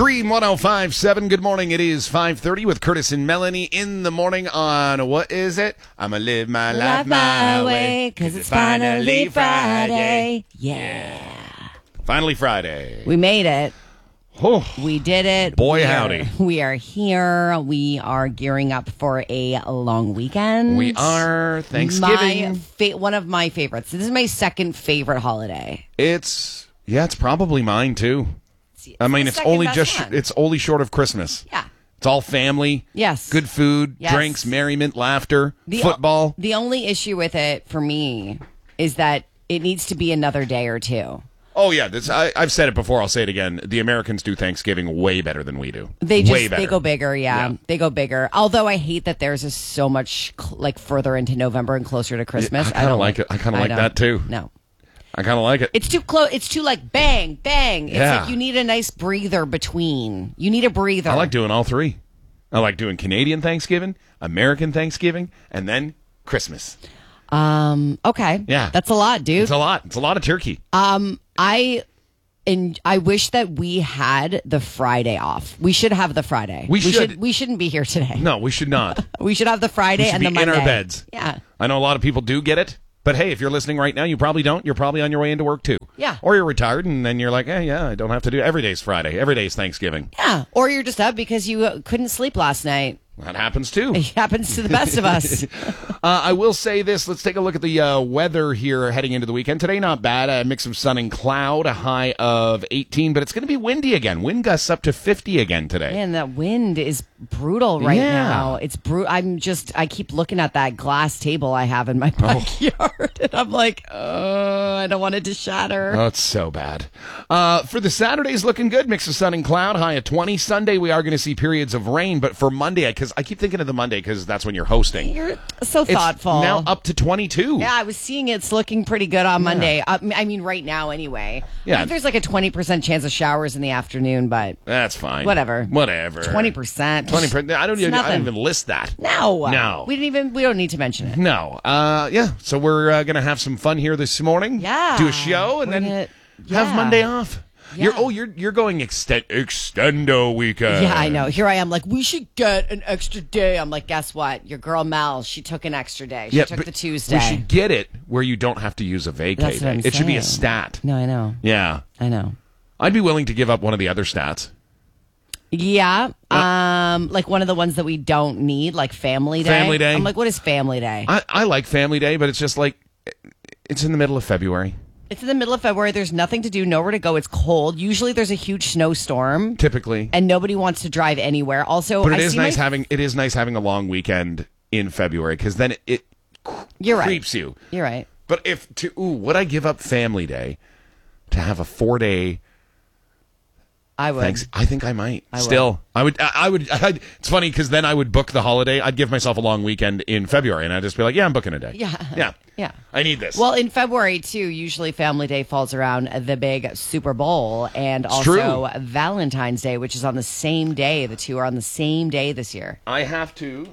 Dream 105.7. Good morning. It is 5:30 with Curtis and Melanie in the morning on, what is it? I'ma live my life my way, 'cause it's finally Friday. Yeah. Finally Friday. We made it. Oh, We did it. Boy, howdy. We are here. We are gearing up for a long weekend. we are. Thanksgiving. One of my favorites. This is my second favorite holiday. It's probably mine too. I mean, it's only short of Christmas. Yeah. It's all family. Yes. Good food, Yes. drinks, merriment, laughter, football. The only issue with it for me is that it needs to be another day or two. Oh, yeah. I've said it before. I'll say it again. The Americans do Thanksgiving way better than we do. They way better. They go bigger, yeah. They go bigger. Although I hate that theirs is so much further into November and closer to Christmas. I kind of like it. I kind of like that too. No. I kind of like it. It's too close. It's too bang, bang. It's Yeah. like you need a nice breather between. You need a breather. I like doing all three. I like doing Canadian Thanksgiving, American Thanksgiving, and then Christmas. Okay. Yeah. That's a lot, dude. It's a lot. It's a lot of turkey. I wish that we had the Friday off. We should have the Friday. We should. We shouldn't be here today. No, we should not. We should have the Friday We should and be the Monday. in our beds. Yeah. I know a lot of people do get it. But hey, if you're listening right now, you probably don't. You're probably on your way into work too. Yeah. Or you're retired, and then you're like, hey, yeah, I don't have to do it. Every day's Friday. Every day's Thanksgiving. Yeah. Or you're just up because you couldn't sleep last night. That happens too. It happens to the best of us. I will say this. Let's take a look at the weather here heading into the weekend. Today, not bad. A mix of sun and cloud, a high of 18, but it's going to be windy again. Wind gusts up to 50 again today. Man, that wind is brutal right now. It's I keep looking at that glass table I have in my backyard, and I'm like, I don't want it to shatter. Oh, it's so bad. For the Saturday's looking good. Mix of sun and cloud, high of 20. Sunday, we are going to see periods of rain, but for Monday, because I keep thinking of the Monday because that's when you're hosting. You're so thoughtful. It's now up to 22. Yeah, I was seeing it's looking pretty good on Monday. I mean, right now anyway. Yeah. I think there's like a 20% chance of showers in the afternoon, but That's fine. Whatever. 20%. 20%. I don't even list that. No. We don't need to mention it. No. So we're going to have some fun here this morning. Yeah. Do a show and then have Monday off. Yeah. You're going extendo weekend. Yeah, I know. Here I am like, we should get an extra day. I'm like, guess what? Your girl Mel, she took an extra day. She took the Tuesday. We should get it where you don't have to use a vacay That's what day. I'm It should be a saying. stat. No, I know. Yeah. I know. I'd be willing to give up one of the other stats. Yeah. Like one of the ones that we don't need, like Family Day. Family Day. I'm like, what is Family Day? I like Family Day, but it's just like, it's in the middle of February. It's in the middle of February. There's nothing to do, nowhere to go. It's cold. Usually there's a huge snowstorm. Typically. And nobody wants to drive anywhere. Also, But it is nice having a long weekend in February because then it creeps you. You're right. But would I give up Family Day to have a 4-day? I would. Thanks. I think I might. I would. It's funny because then I would book the holiday. I'd give myself a long weekend in February, and I'd just be like, "Yeah, I'm booking a day. Yeah. I need this." Well, in February too, usually Family Day falls around the big Super Bowl and also Valentine's Day, which is on the same day. The two are on the same day this year. I have to.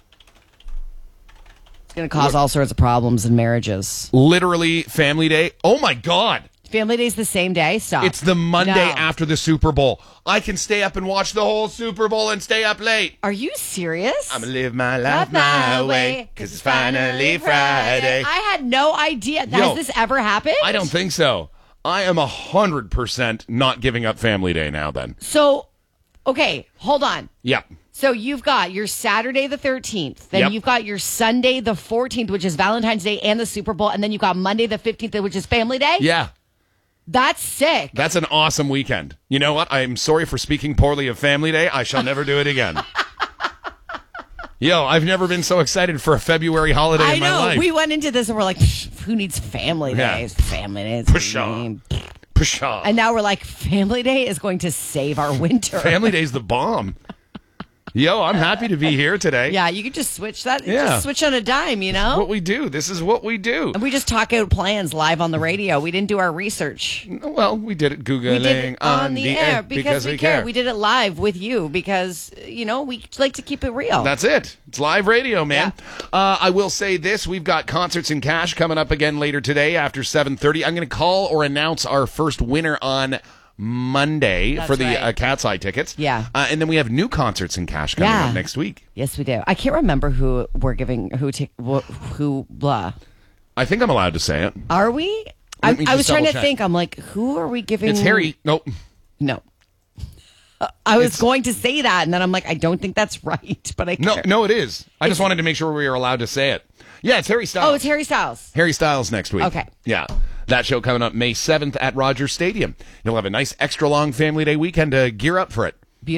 It's going to cause all sorts of problems in marriages. Literally, Family Day. Oh my God. Family Day's the same day? Stop. It's the Monday after the Super Bowl. I can stay up and watch the whole Super Bowl and stay up late. Are you serious? I'm going to live my life my way because it's finally Friday. I had no idea. Has this ever happened? I don't think so. I am 100% not giving up Family Day now then. So, okay, hold on. Yep. So you've got your Saturday the 13th, then you've got your Sunday the 14th, which is Valentine's Day and the Super Bowl, and then you've got Monday the 15th, which is Family Day? Yeah. That's sick. That's an awesome weekend. You know what? I'm sorry for speaking poorly of Family Day. I shall never do it again. Yo, I've never been so excited for a February holiday in my life. We went into this and we're like, who needs Family Day? Yeah. Family Day is Pshaw. Pshaw. And now we're like, Family Day is going to save our winter. Family Day's the bomb. Yo, I'm happy to be here today. Yeah, you could just switch that. Yeah. Just switch on a dime, you know? What we do. This is what we do. And we just talk out plans live on the radio. We didn't do our research. Well, we did it Googling We did it on the air because we care. We did it live with you because, you know, we like to keep it real. That's it. It's live radio, man. Yeah. I will say this. We've got Concerts in Cash coming up again later today after 7:30. I'm going to call or announce our first winner on Monday That's for the right. Cat's Eye tickets. Yeah. And then we have new concerts in cash coming Yeah. up next week. Yes, we do. I can't remember who we're giving, who blah. I think I'm allowed to say it. Are we? Let me I was just trying to double-check. think. I'm like, who are we giving? It's Harry. Nope. No. I was going to say that, and then I'm like, I don't think that's right, but I can't. No, it is. I just wanted to make sure we were allowed to say it. Yeah, it's Harry Styles. Oh, it's Harry Styles. Harry Styles next week. Okay. Yeah. That show coming up May 7th at Rogers Stadium. You'll have a nice extra long Family Day weekend to gear up for it.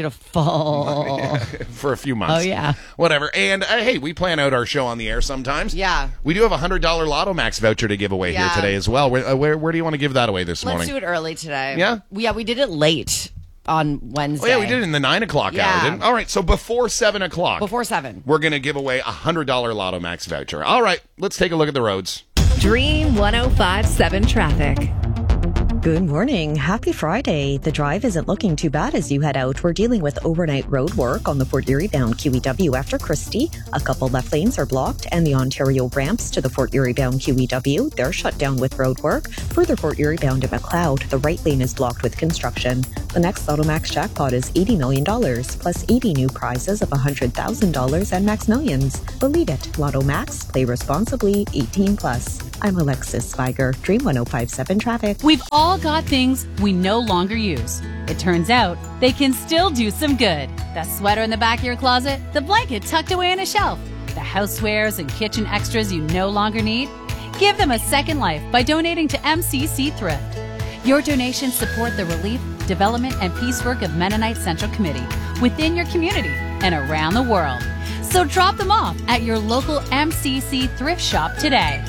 Beautiful. For a few months. Oh, yeah. Whatever. And hey, we plan out our show on the air sometimes. Yeah. We do have a $100 Lotto Max voucher to give away here Yeah. today as well. Where do you want to give that away this morning? Let's do it early today. Yeah? Yeah, we did it late on Wednesday. Oh, yeah, we did it in the 9 o'clock Yeah. hour. Didn't? All right, so before 7 o'clock. Before 7. We're going to give away a $100 Lotto Max voucher. All right, let's take a look at the roads. Dream 105.7 traffic. Good morning. Happy Friday. The drive isn't looking too bad as you head out. We're dealing with overnight road work on the Fort Erie bound QEW after Christie. A couple left lanes are blocked, and the Ontario ramps to the Fort Erie bound QEW, they're shut down with road work. Further Fort Erie bound to McLeod, the right lane is blocked with construction. The next Lotto Max jackpot is $80 million, plus 80 new prizes of $100,000 and Max Millions. Believe it. Lotto Max. Play responsibly. 18 plus. I'm Alexis Spiger, Dream 105.7 Traffic. We've all got things we no longer use. It turns out they can still do some good. That sweater in the back of your closet, the blanket tucked away on a shelf, the housewares and kitchen extras you no longer need. Give them a second life by donating to MCC Thrift. Your donations support the relief, development, and peace work of Mennonite Central Committee within your community and around the world. So drop them off at your local MCC Thrift shop today.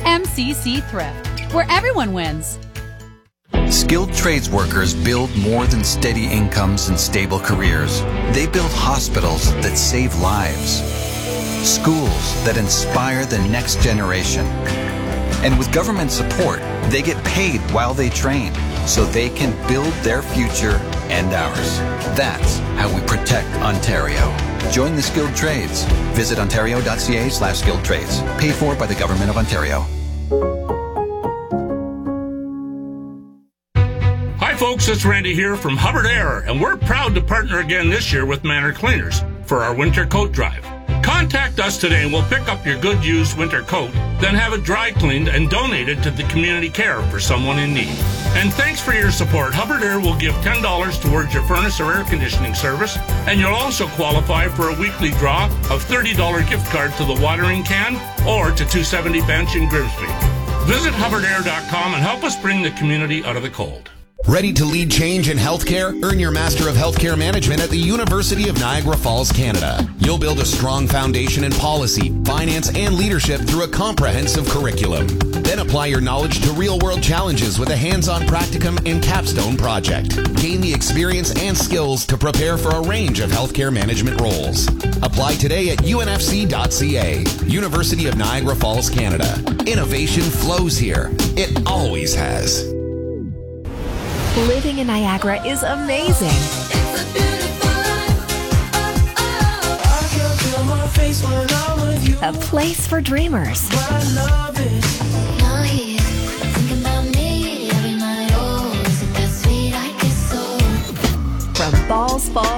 MCC Thrift, where everyone wins. Skilled trades workers build more than steady incomes and stable careers. They build hospitals that save lives, schools that inspire the next generation. And with government support, they get paid while they train, so they can build their future and ours. That's how we protect Ontario. Join the skilled trades. Visit ontario.ca/skilled trades. Paid for by the Government of Ontario. Hi folks, it's Randy here from Hubbard Air, and we're proud to partner again this year with Manor Cleaners for our winter coat drive. Contact us today and we'll pick up your good used winter coat, then have it dry cleaned and donated to the community care for someone in need. And thanks for your support. Hubbard Air will give $10 towards your furnace or air conditioning service, and you'll also qualify for a weekly draw of $30 gift card to the watering can or to 270 Bench in Grimsby. Visit HubbardAir.com and help us bring the community out of the cold. Ready to lead change in healthcare? Earn your Master of Healthcare Management at the University of Niagara Falls, Canada. You'll build a strong foundation in policy, finance, and leadership through a comprehensive curriculum. Then apply your knowledge to real-world challenges with a hands-on practicum and capstone project. Gain the experience and skills to prepare for a range of healthcare management roles. Apply today at unfc.ca. University of Niagara Falls, Canada. Innovation flows here. It always has. Living in Niagara is amazing. A place for dreamers. From Balls Falls